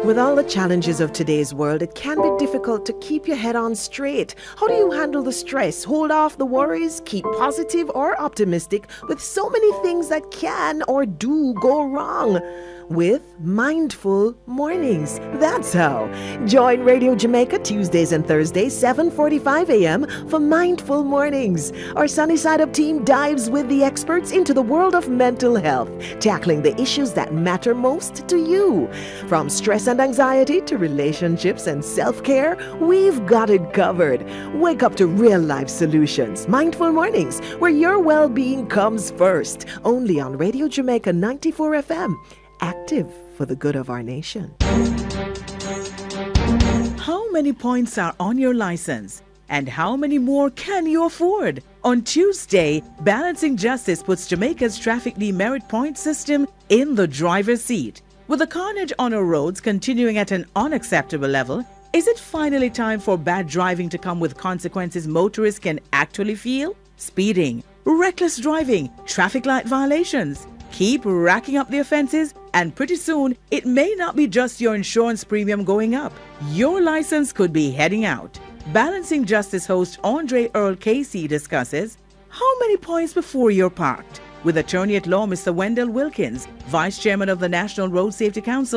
With all the challenges of today's world, it can be difficult to keep your head on straight. How do you handle the stress, hold off the worries, keep positive or optimistic with so many things that can or do go wrong? With Mindful Mornings. That's how. Join Radio Jamaica Tuesdays and Thursdays, 7:45 a.m. for Mindful Mornings. Our Sunny Side Up team dives with the experts into the world of mental health, tackling the issues that matter most to you. From stress and anxiety to relationships and self-care, we've got it covered. Wake up to real-life solutions. Mindful Mornings, where your well-being comes first. Only on Radio Jamaica 94 FM. Active for the good of our nation. How many points are on your license? And how many more can you afford? On Tuesday, Balancing Justice puts Jamaica's traffic demerit point system in the driver's seat. With the carnage on our roads continuing at an unacceptable level, is it finally time for bad driving to come with consequences motorists can actually feel? Speeding, reckless driving, traffic light violations. Keep racking up the offenses, and pretty soon, it may not be just your insurance premium going up. Your license could be heading out. Balancing Justice host Andre Earl Casey discusses how many points before you're parked with attorney at law Mr. Wendell Wilkins, Vice Chairman of the National Road Safety Council.